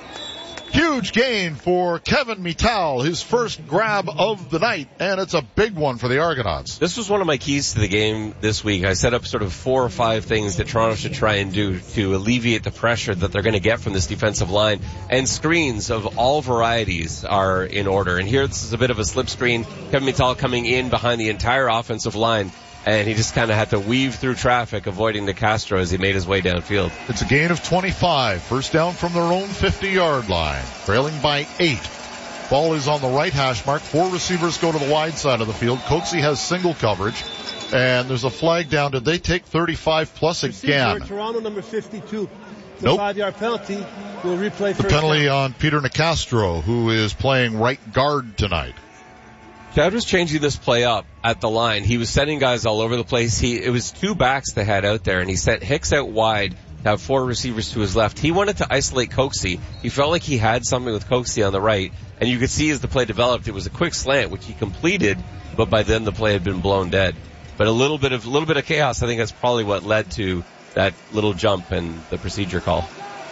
Huge gain for Kevin Mittal, his first grab of the night, and it's a big one for the Argonauts.
This was one of my keys to the game this week. I set up sort of four or five things that Toronto should try and do to alleviate the pressure that they're going to get from this defensive line, and screens of all varieties are in order. And here, this is a bit of a slip screen. Kevin Mittal coming in behind the entire offensive line, and he just kind of had to weave through traffic, avoiding De Castro as he made his way downfield.
It's a gain of twenty-five. First down from their own fifty-yard line. Trailing by eight. Ball is on the right hash mark. Four receivers go to the wide side of the field. Coaxey has single coverage. And there's a flag down. Did they take thirty-five plus again?
Receiver, Toronto number fifty-two. The
nope.
five-yard penalty. We'll replay
the
first
penalty
down.
on Peter Nicastro, who is playing right guard tonight.
Chad was changing this play up at the line. He was sending guys all over the place. He, it was two backs that had out there, and he sent Hicks out wide to have four receivers to his left. He wanted to isolate Coaxey. He felt like he had something with Coaxey on the right, and you could see as the play developed, it was a quick slant, which he completed, but by then the play had been blown dead. But a little bit of, a little bit of chaos, I think that's probably what led to that little jump and the procedure call.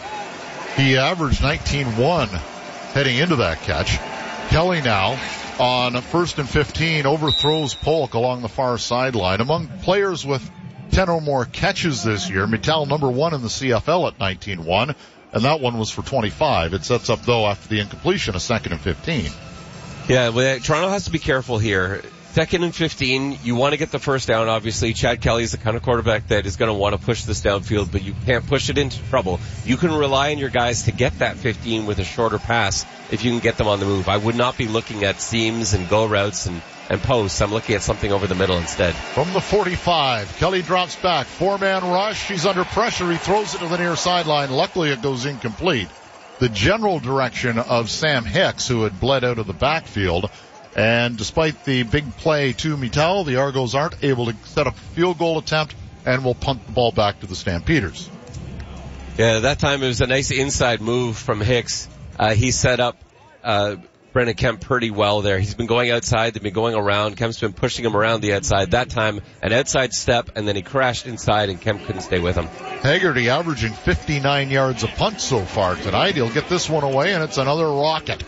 He averaged nineteen one heading into that catch. Kelly now on first and fifteen overthrows Polk along the far sideline. Among players with ten or more catches this year, Mittal number one in the C F L at nineteen one, and that one was for twenty-five. It sets up, though, after the incompletion, a second and fifteen.
Yeah, well, Toronto has to be careful here. Second and fifteen, you want to get the first down, obviously. Chad Kelly's the kind of quarterback that is going to want to push this downfield, but you can't push it into trouble. You can rely on your guys to get that fifteen with a shorter pass if you can get them on the move. I would not be looking at seams and go routes and, and posts. I'm looking at something over the middle instead.
From the forty-five, Kelly drops back. Four-man rush. He's under pressure. He throws it to the near sideline. Luckily, it goes incomplete. The general direction of Sam Hicks, who had bled out of the backfield. And despite the big play to Mittal, the Argos aren't able to set up a field goal attempt and will punt the ball back to the Stampeders.
Yeah, that time it was a nice inside move from Hicks. Uh, he set up uh Brennan Kemp pretty well there. He's been going outside, they've been going around. Kemp's been pushing him around the outside. That time, an outside step, and then he crashed inside, and Kemp couldn't stay with him.
Haggerty averaging fifty-nine yards a punt so far tonight. He'll get this one away, and it's another rocket.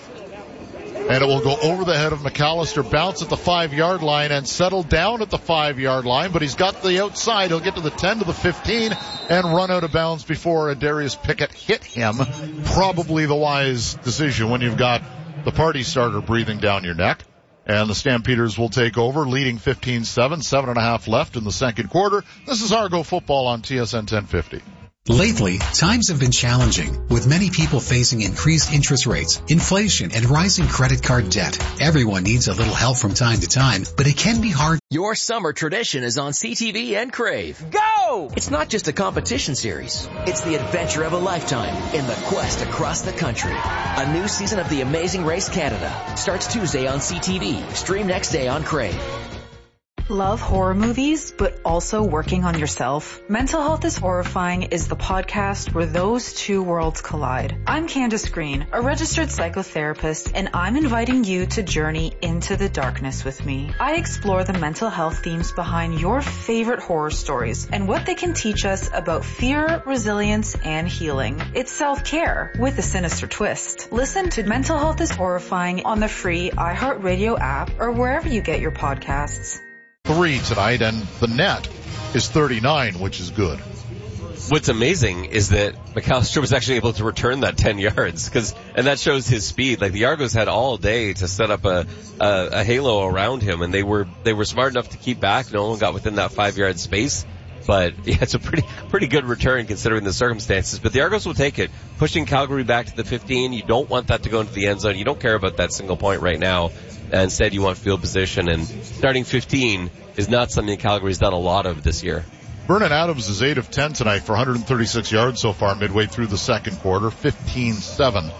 And it will go over the head of McAllister, bounce at the five-yard line, and settle down at the five-yard line. But he's got the outside. He'll get to the ten, to the fifteen, and run out of bounds before Darius Pickett hit him. Probably the wise decision when you've got the party starter breathing down your neck. And the Stampeders will take over, leading fifteen seven, seven and a half left in the second quarter. This is Argo Football on T S N ten fifty.
Lately, times have been challenging, with many people facing increased interest rates, inflation, and rising credit card debt. Everyone needs a little help from time to time, but it can be hard.
Your summer tradition is on C T V and Crave. Go! It's not just a competition series. It's the adventure of a lifetime in the quest across the country. A new season of The Amazing Race Canada starts Tuesday on C T V. Stream next day on Crave.
Love horror movies, but also working on yourself? Mental Health is Horrifying is the podcast where those two worlds collide. I'm Candace Green, a registered psychotherapist, and I'm inviting you to journey into the darkness with me. I explore the mental health themes behind your favorite horror stories and what they can teach us about fear, resilience, and healing. It's self-care with a sinister twist. Listen to Mental Health is Horrifying on the free iHeartRadio app or wherever you get your podcasts.
Three tonight, and the net is thirty-nine, which is good.
What's amazing is that McAllister was actually able to return that ten yards, cause, and that shows his speed. Like, the Argos had all day to set up a, a, a halo around him, and they were, they were smart enough to keep back. No one got within that five yard space. But yeah, it's a pretty, pretty good return considering the circumstances. But the Argos will take it. Pushing Calgary back to the fifteen. You don't want that to go into the end zone. You don't care about that single point right now. Instead, you want field position, and starting fifteen is not something Calgary's done a lot of this year.
Vernon Adams is eight of ten tonight for one hundred thirty-six yards so far midway through the second quarter, fifteen seven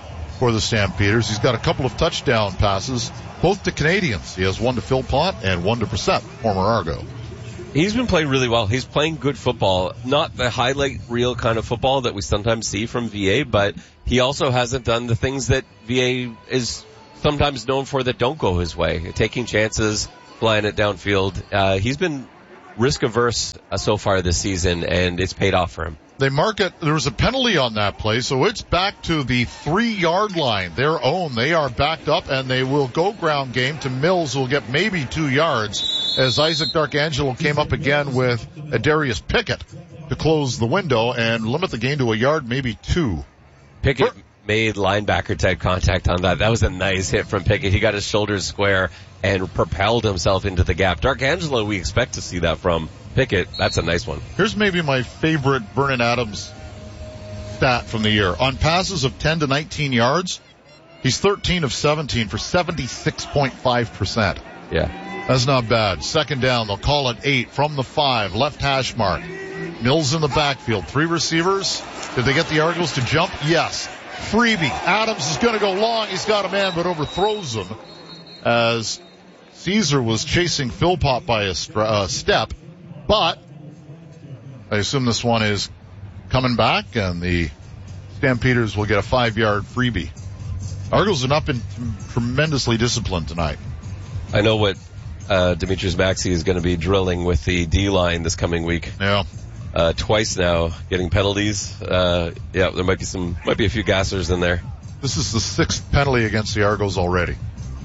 for the Stampeders. He's got a couple of touchdown passes, both to Canadians. He has one to Phil Pont and one to Brissett, former Argo.
He's been playing really well. He's playing good football. Not the highlight reel kind of football that we sometimes see from V A, but he also hasn't done the things that V A is sometimes known for that don't go his way. Taking chances, flying it downfield. Uh, he's been risk averse uh, so far this season, and it's paid off for him.
They mark it. There was a penalty on that play, so it's back to the three-yard line, their own. They are backed up, and they will go ground game to Mills, who will get maybe two yards, as Isaac Darkangelo came up again with Darius Pickett to close the window and limit the gain to a yard, maybe two.
Pickett made linebacker type contact on that. That was a nice hit from Pickett. He got his shoulders square and propelled himself into the gap. Darkangelo, we expect to see that from. Pickett, that's a nice one.
Here's maybe my favorite Vernon Adams stat from the year. On passes of ten to nineteen yards, he's thirteen of seventeen for seventy-six point five percent.
Yeah.
That's not bad. Second down, they'll call it eight from the five, left hash mark. Mills in the backfield. Three receivers. Did they get the Argos to jump? Yes. Freebie. Adams is going to go long. He's got a man, but overthrows him as Caesar was chasing Philpott by a st- uh, step. But I assume this one is coming back, and the Stampeders will get a five-yard freebie. Argos have not been tremendously disciplined tonight.
I know what uh, Demetrius Maxey is going to be drilling with the D-line this coming week.
Yeah.
Uh, twice now, getting penalties. Uh, yeah, there might be some, might be a few gassers in there.
This is the sixth penalty against the Argos already.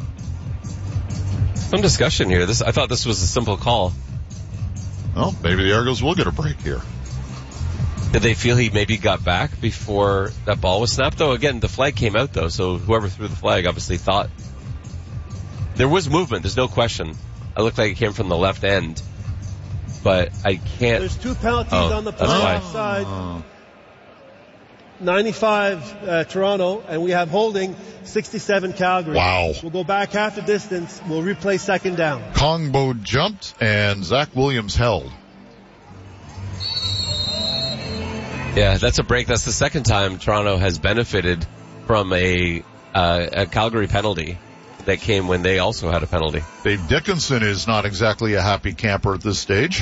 Some discussion here. This, I thought this was a simple call.
Well, maybe the Argos will get a break here.
Did they feel he maybe got back before that ball was snapped? Though, again, the flag came out, though, so whoever threw the flag obviously thought. There was movement, there's no question. It looked like it came from the left end. But I can't...
There's two penalties
oh,
on the far side. Oh. ninety-five uh, Toronto, and we have holding sixty-seven Calgary.
Wow.
We'll go back half the distance. We'll replay second down.
Kongbo jumped, and Zach Williams held.
Yeah, that's a break. That's the second time Toronto has benefited from a, uh, a Calgary penalty that came when they also had a penalty.
Dave Dickinson is not exactly a happy camper at this stage.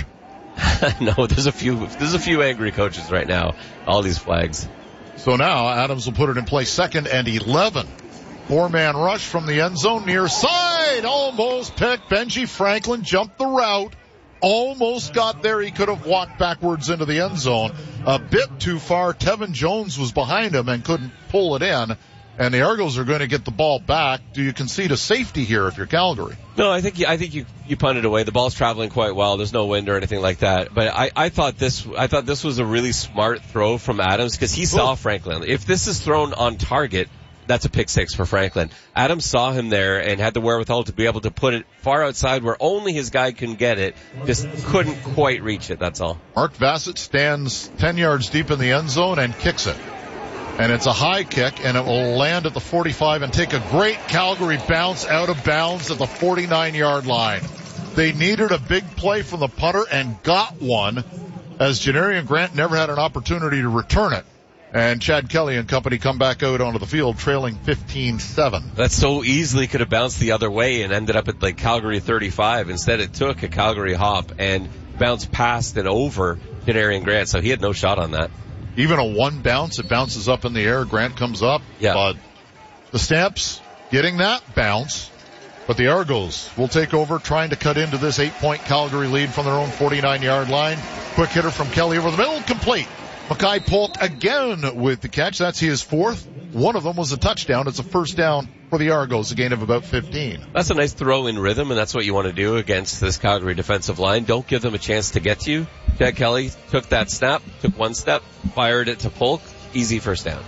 No, there's a few, there's a few angry coaches right now. All these flags.
So now Adams will put it in play, second and eleven. Four-man rush from the end zone, near side, almost picked. Benji Franklin jumped the route, almost got there. He could have walked backwards into the end zone. A bit too far. Tevin Jones was behind him and couldn't pull it in. And the Argos are going to get the ball back. Do you concede a safety here if you're Calgary?
No, I think you, I think you, you punt it away. The ball's traveling quite well. There's no wind or anything like that. But I, I thought this, I thought this was a really smart throw from Adams because he saw Ooh. Franklin. If this is thrown on target, that's a pick six for Franklin. Adams saw him there and had the wherewithal to be able to put it far outside where only his guy can get it. Just couldn't quite reach it. That's all.
Mark Vassett stands ten yards deep in the end zone and kicks it. And it's a high kick, and it will land at the forty-five and take a great Calgary bounce out of bounds at the forty-nine-yard line. They needed a big play from the punter and got one, as Janarian Grant never had an opportunity to return it. And Chad Kelly and company come back out onto the field trailing fifteen seven.
That so easily could have bounced the other way and ended up at like Calgary thirty-five. Instead, it took a Calgary hop and bounced past and over Janarian Grant, so he had no shot on that.
Even a one bounce, it bounces up in the air. Grant comes up.
Yeah.
But the Stamps getting that bounce. But the Argos will take over, trying to cut into this eight-point Calgary lead from their own forty-nine-yard line. Quick hitter from Kelly over the middle, complete. Mackay Polk again with the catch. That's his fourth. One of them was a touchdown. It's a first down for the Argos, a gain of about fifteen.
That's a nice throw in rhythm, and that's what you want to do against this Calgary defensive line. Don't give them a chance to get to you. Chad Kelly took that snap, took one step, fired it to Polk. Easy first down.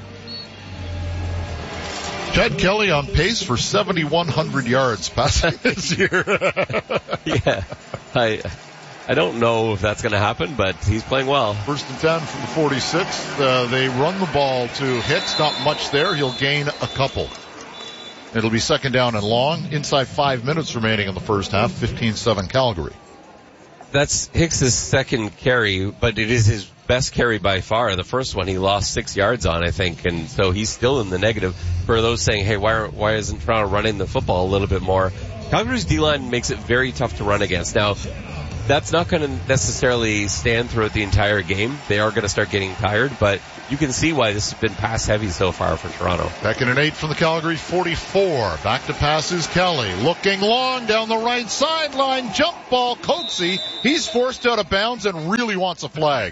Chad Kelly on pace for seventy-one hundred yards passing this year.
Yeah. I I don't know if that's going to happen, but he's playing well.
First and ten from the forty-six. Uh, they run the ball to Hicks. Not much there. He'll gain a couple. It'll be second down and long. Inside five minutes remaining in the first half. fifteen seven Calgary.
That's Hicks's second carry, but it is his best carry by far. The first one he lost six yards on, I think, and so he's still in the negative. For those saying, hey, why, are, why isn't Toronto running the football a little bit more? Calgary's D-line makes it very tough to run against. Now, that's not going to necessarily stand throughout the entire game. They are going to start getting tired, but you can see why this has been pass heavy so far for Toronto.
Second and eight from the Calgary forty-four. Back to pass is Kelly. Looking long down the right sideline. Jump ball, Coetzee. He's forced out of bounds and really wants a flag.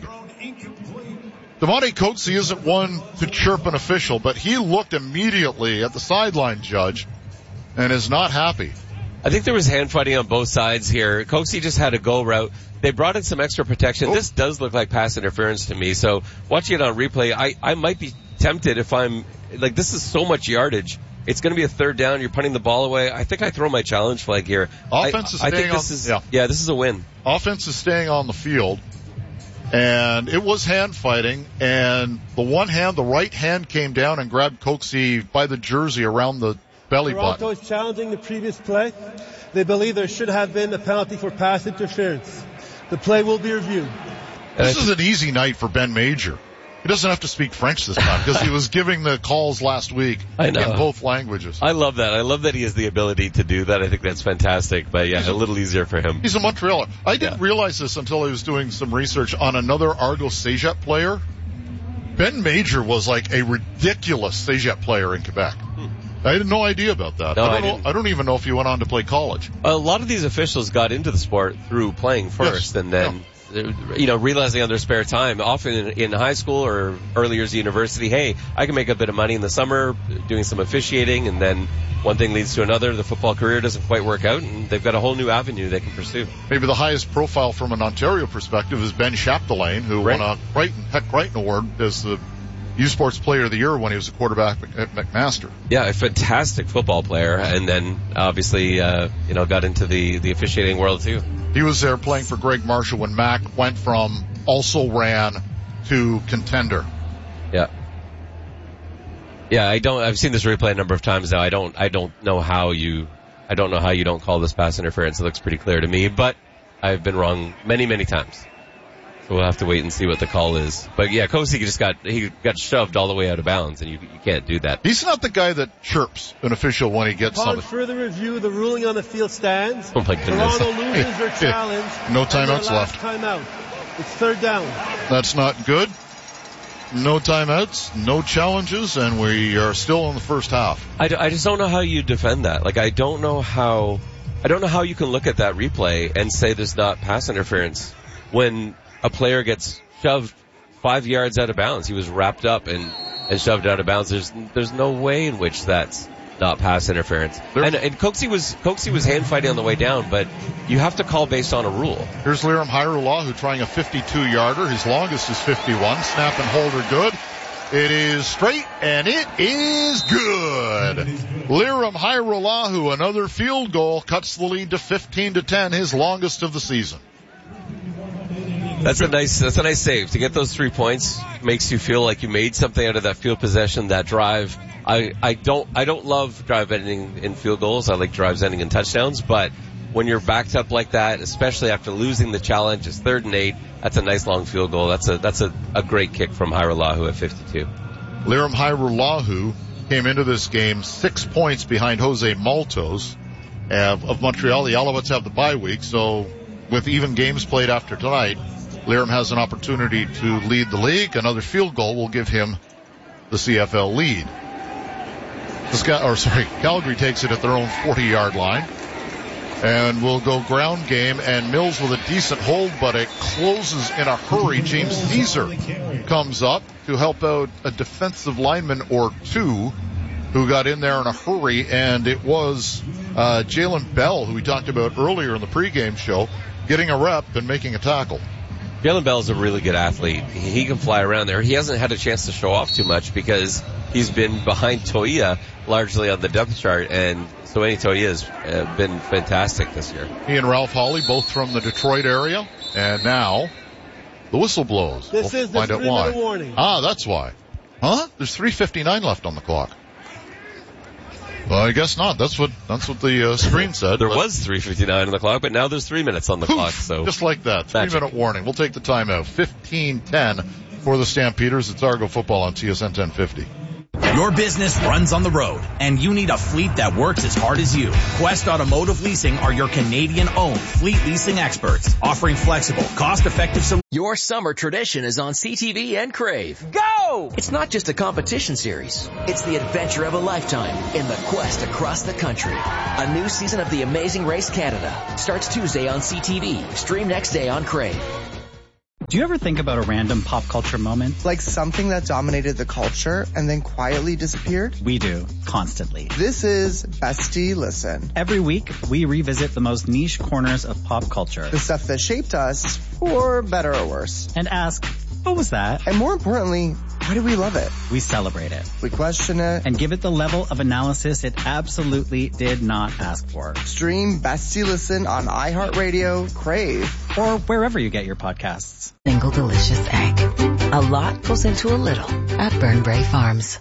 Demonte Coetzee isn't one to chirp an official, but he looked immediately at the sideline judge and is not happy.
I think there was hand fighting on both sides here. Coetzee just had a go route. They brought in some extra protection. Oh. This does look like pass interference to me. So watching it on replay, I, I might be tempted if I'm, like, this is so much yardage. It's going to be a third down. You're punting the ball away. I think I throw my challenge flag here.
Offense
I,
is
I
staying
think this
on,
is,
yeah.
yeah, this is a win.
Offense is staying on the field. And it was hand fighting, and the one hand, the right hand came down and grabbed Coetzee by the jersey around the belly button.
Toronto is challenging the previous play. They believe there should have been a penalty for pass interference. The play will be reviewed.
This is an easy night for Ben Major. He doesn't have to speak French this time because he was giving the calls last week
I know.
in both languages.
I love that. I love that he has the ability to do that. I think that's fantastic. But yeah, a, a little easier for him.
He's a Montrealer. I didn't yeah. realize this until I was doing some research on another Argos CEGEP player. Ben Major was like a ridiculous CEGEP player in Quebec. Hmm. I had no idea about that.
No,
I, don't
I,
know,
didn't.
I don't even know if he went on to play college.
A lot of these officials got into the sport through playing first, yes. and then, yeah. you know, realizing on their spare time, often in, in high school or early years of university, hey, I can make a bit of money in the summer doing some officiating, and then one thing leads to another. The football career doesn't quite work out, and they've got a whole new avenue they can pursue.
Maybe the highest profile from an Ontario perspective is Ben Chapdelaine, who right. won a Crichton, Heck Crichton Award as the U Sports Player of the Year when he was a quarterback at McMaster.
Yeah, a fantastic football player, and then obviously, uh, you know, got into the, the officiating world too.
He was there playing for Greg Marshall when Mac went from also ran to contender.
Yeah. Yeah, I don't, I've seen this replay a number of times now. I don't, I don't know how you, I don't know how you don't call this pass interference. It looks pretty clear to me, but I've been wrong many, many times. So we'll have to wait and see what the call is. But yeah, Coetzee just got, he got shoved all the way out of bounds, and you, you can't do that.
He's not the guy that chirps an official when he gets
Upon
something.
further review, the ruling on the field stands.
Oh my goodness.
Toronto loses their challenge.
No timeouts left.
Timeout. It's third down.
That's not good. No timeouts, no challenges, and we are still in the first half.
I, I just don't know how you defend that. Like, I don't know how, I don't know how you can look at that replay and say there's not pass interference when a player gets shoved five yards out of bounds. He was wrapped up and, and shoved out of bounds. There's, there's no way in which that's not pass interference. There, and, and Coetzee was, Coetzee was hand fighting on the way down, but you have to call based on a rule.
Here's Liram Hairulahu trying a fifty-two yarder. His longest is fifty-one. Snap and hold are good. It is straight and it is good. Liram Hairulahu, another field goal, cuts the lead to fifteen to ten, his longest of the season.
That's a nice, that's a nice save. To get those three points makes you feel like you made something out of that field possession, that drive. I, I don't, I don't love drive ending in field goals. I like drives ending in touchdowns, but when you're backed up like that, especially after losing the challenge, it's third and eight. That's a nice long field goal. That's a, that's a, a great kick from Hairulahu at fifty-two.
Liram Hairulahu came into this game six points behind Jose Maltos of, of Montreal. The Alouettes have the bye week, so with even games played after tonight, Liram has an opportunity to lead the league. Another field goal will give him the C F L lead. This guy, or sorry, Calgary takes it at their own forty-yard line. And we'll go ground game, and Mills with a decent hold, but it closes in a hurry. James Caesar comes up to help out a defensive lineman or two who got in there in a hurry, and it was uh Jalen Bell, who we talked about earlier in the pregame show, getting a rep and making a tackle.
Jalen Bell's a really good athlete. He can fly around there. He hasn't had a chance to show off too much because he's been behind Toia largely on the depth chart, and Soeni Toia has uh, been fantastic this year.
He and Ralph Hawley, both from the Detroit area, and now the whistle blows.
This
we'll
is the
find out why.
Warning.
Ah, that's why. Huh? There's three fifty-nine left on the clock. Well, I guess not. That's what that's what the uh, screen said.
There was three fifty-nine on the clock, but now there's three minutes on the
Poof,
clock. So
just like that, three
Magic.
minute warning. We'll take the timeout. fifteen ten for the Stampeders. It's Argo football on T S N ten fifty.
Your business runs on the road, and you need a fleet that works as hard as you. Quest Automotive Leasing are your Canadian-owned fleet leasing experts, offering flexible, cost-effective solutions.
Your summer tradition is on C T V and Crave. Go! It's not just a competition series. It's the adventure of a lifetime in the quest across the country. A new season of The Amazing Race Canada starts Tuesday on C T V. Stream next day on Crave.
Do you ever think about a random pop culture moment?
Like something that dominated the culture and then quietly disappeared?
We do, constantly.
This is Bestie Listen.
Every week, we revisit the most niche corners of pop culture.
The stuff that shaped us, for better or worse.
And ask, what was that?
And more importantly, why do we love it?
We celebrate it.
We question it.
And give it the level of analysis it absolutely did not ask for.
Stream Bestie Listen on iHeartRadio, Crave,
or wherever you get your podcasts.
Single delicious egg. A lot goes into a little at Burnbrae Farms.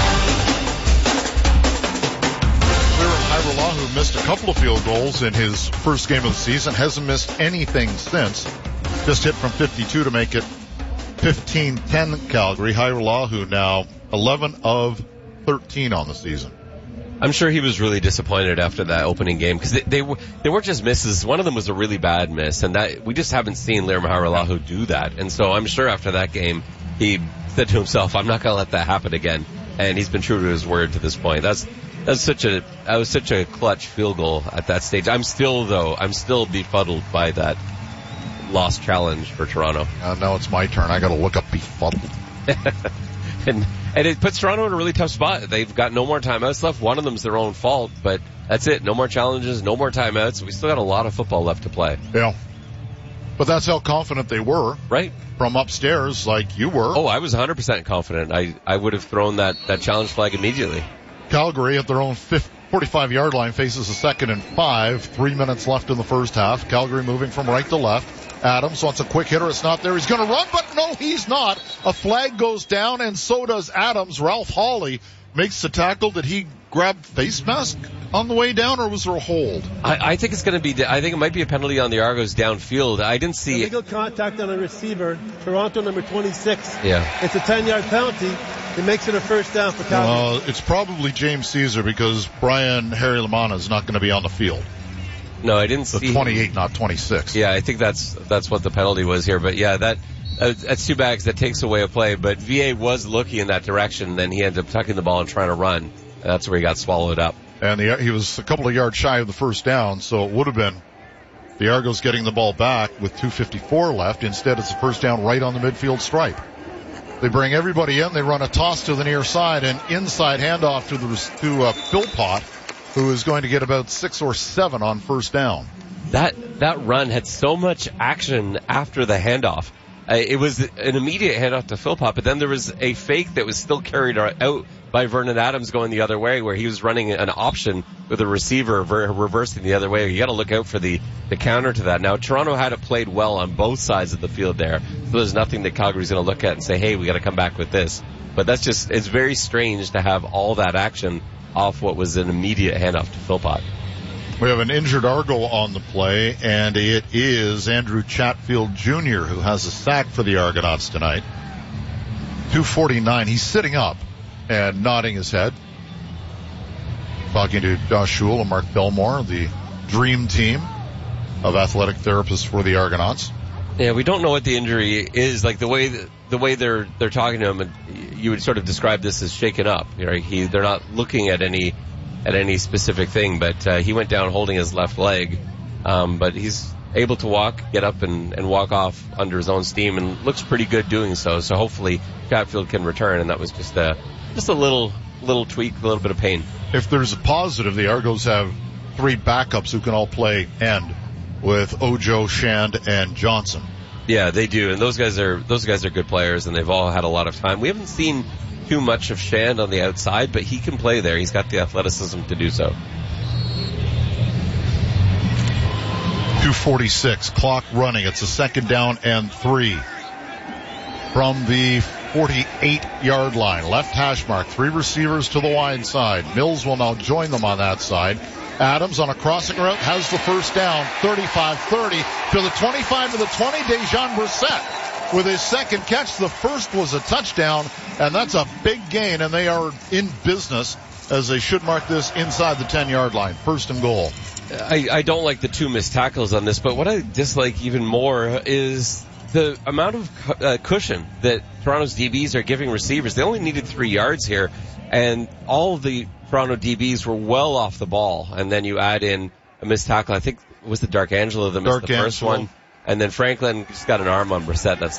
Hairolahu missed a couple of field goals in his first game of the season. Hasn't missed anything since. Just hit from fifty-two to make it fifteen ten Calgary. Hairolahu now eleven of thirteen on the season.
I'm sure he was really disappointed after that opening game because they, they, were, they weren't just misses. One of them was a really bad miss, and that we just haven't seen Lirim Hairolahu do that. And so I'm sure after that game, he said to himself, I'm not going to let that happen again. And he's been true to his word to this point. That's that's such a that was such a clutch field goal at that stage. I'm still, though, I'm still befuddled by that lost challenge for Toronto.
Uh, now it's my turn. I got to look up befuddled.
and and it puts Toronto in a really tough spot. They've got no more timeouts left. One of them's their own fault, but that's it. No more challenges, no more timeouts. We still got a lot of football left to play.
Yeah. But that's how confident they were.
Right.
From upstairs, like you were.
Oh, I was one hundred percent confident. I, I would have thrown that, that challenge flag immediately.
Calgary at their own forty-five-yard line faces a second and five. Three minutes left in the first half. Calgary moving from right to left. Adams wants a quick hitter. It's not there. He's going to run, but no, he's not. A flag goes down, and so does Adams. Ralph Hawley makes the tackle. Did he grab face mask on the way down, or was there a hold?
I, I think it's going to be. I think it might be a penalty on the Argos downfield. I didn't see
illegal it. Contact on a receiver. Toronto number twenty-six.
Yeah,
it's a ten-yard penalty. It makes it a first down for Calgary.
Uh, it's probably James Caesar because Brian Harry Lamana is not going to be on the field.
No, I didn't
the
see
twenty-eight,
him.
Not twenty-six.
Yeah, I think that's that's what the penalty was here. But yeah, that uh, that's two bags. That takes away a play. But V A was looking in that direction. Then he ended up tucking the ball and trying to run. And that's where he got swallowed up.
And the, he was a couple of yards shy of the first down, so it would have been the Argos getting the ball back with two fifty-four left. Instead, it's a first down right on the midfield stripe. They bring everybody in. They run a toss to the near side and inside handoff to the to uh, Philpott, who is going to get about six or seven on first down.
That that run had so much action after the handoff. Uh, it was an immediate handoff to Philpott, but then there was a fake that was still carried out by Vernon Adams going the other way, where he was running an option with a receiver ver- reversing the other way. You got to look out for the, the counter to that. Now, Toronto had it played well on both sides of the field there, so there's nothing that Calgary's going to look at and say, hey, we got to come back with this. But that's just, it's very strange to have all that action off what was an immediate handoff to Philpott.
We have an injured Argo on the play, and it is Andrew Chatfield Junior who has a sack for the Argonauts tonight. two forty-nine. He's sitting up and nodding his head. Talking to Josh Schul and Mark Belmore, the dream team of athletic therapists for the Argonauts.
Yeah, we don't know what the injury is. Like the way the, the way they're they're talking to him, and you would sort of describe this as shaken up. You know, he they're not looking at any at any specific thing, but uh, he went down holding his left leg, um, but he's able to walk, get up, and, and walk off under his own steam, and looks pretty good doing so. So hopefully Chatfield can return, and that was just a just a little little tweak, a little bit of pain.
If there's a positive, the Argos have three backups who can all play end with Ojo, Shand, and Johnson.
Yeah, they do, and those guys are those guys are good players, and they've all had a lot of time. We haven't seen too much of Shand on the outside, but he can play there. He's got the athleticism to do so.
two forty-six, clock running. It's a second down and three from the forty-eight yard line. Left hash mark. Three receivers to the wide side. Mills will now join them on that side. Adams on a crossing route has the first down. thirty-five thirty to the twenty-five to the twenty. Dejan Brissett with his second catch. The first was a touchdown, and that's a big gain, and they are in business as they should mark this inside the ten yard line. First and goal.
I, I don't like the two missed tackles on this, but what I dislike even more is the amount of uh, cushion that Toronto's D Bs are giving receivers. They only needed three yards here, and all of the Toronto D Bs were well off the ball. And then you add in a missed tackle. I think it was the Dark Angelo that missed
Dark
the first
Angelo.
one. And then Franklin just got an arm on Brissett. That's